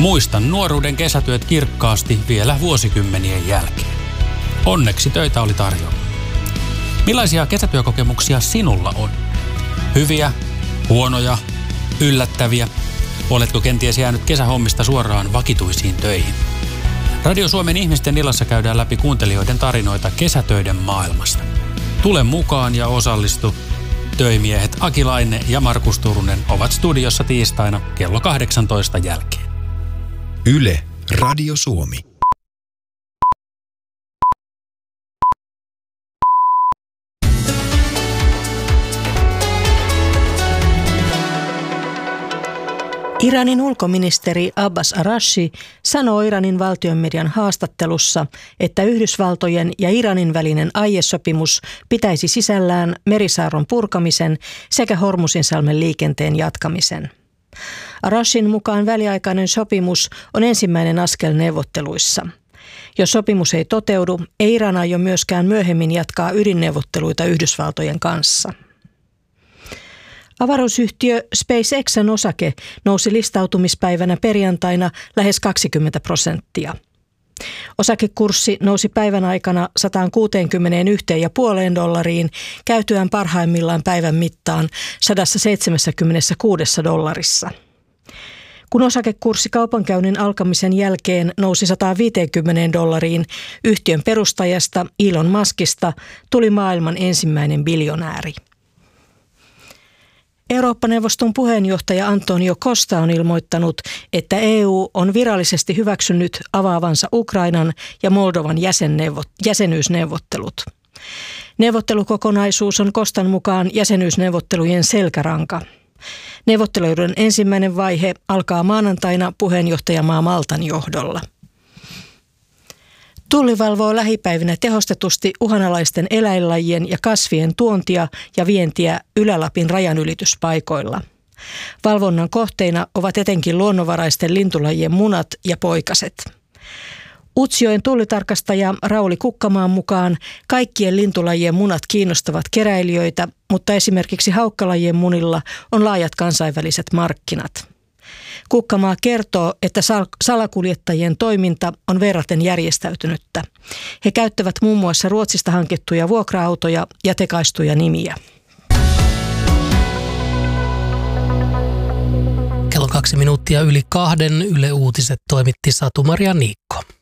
Muistan nuoruuden kesätyöt kirkkaasti vielä vuosikymmenien jälkeen. Onneksi töitä oli tarjolla. Millaisia kesätyökokemuksia sinulla on? Hyviä, huonoja, yllättäviä? Oletko kenties jäänyt kesähommista suoraan vakituisiin töihin? Radio Suomen ihmisten illassa käydään läpi kuuntelijoiden tarinoita kesätöiden maailmasta. Tule mukaan ja osallistu. Töimiehet Aki Laine ja Markus Turunen ovat studiossa tiistaina kello 18 jälkeen. Yle, Radio Suomi. Iranin ulkoministeri Abbas Araghchi sanoo Iranin valtionmedian haastattelussa, että Yhdysvaltojen ja Iranin välinen aiesopimus pitäisi sisällään merisaarron purkamisen sekä Hormuzinsalmen liikenteen jatkamisen. Araghchin mukaan väliaikainen sopimus on ensimmäinen askel neuvotteluissa. Jos sopimus ei toteudu, ei Iran aio myöskään myöhemmin jatkaa ydinneuvotteluita Yhdysvaltojen kanssa. Avaruusyhtiö SpaceX:n osake nousi listautumispäivänä perjantaina lähes 20%. Osakekurssi nousi päivän aikana $161,5 käytyään parhaimmillaan päivän mittaan $176. Kun osakekurssi kaupankäynnin alkamisen jälkeen nousi $150, yhtiön perustajasta Elon Muskista tuli maailman ensimmäinen biljonääri. Eurooppa-neuvoston puheenjohtaja Antonio Costa on ilmoittanut, että EU on virallisesti hyväksynyt avaavansa Ukrainan ja Moldovan jäsenyysneuvottelut. Neuvottelukokonaisuus on Costan mukaan jäsenyysneuvottelujen selkäranka. Neuvotteluiden ensimmäinen vaihe alkaa maanantaina puheenjohtajamaa Maltan johdolla. Tulli valvoo lähipäivinä tehostetusti uhanalaisten eläinlajien ja kasvien tuontia ja vientiä Ylä-Lapin rajanylityspaikoilla. Valvonnan kohteina ovat etenkin luonnonvaraisten lintulajien munat ja poikaset. Utsjoen tullitarkastaja Rauli Kukkamaan mukaan kaikkien lintulajien munat kiinnostavat keräilijöitä, mutta esimerkiksi haukkalajien munilla on laajat kansainväliset markkinat. Kukkamaa kertoo, että salakuljettajien toiminta on verraten järjestäytynyttä. He käyttävät muun muassa Ruotsista hankittuja vuokra-autoja ja tekaistuja nimiä. Kello 2 minuuttia yli 2 Yle Uutiset toimitti Satu-Maria Niikko.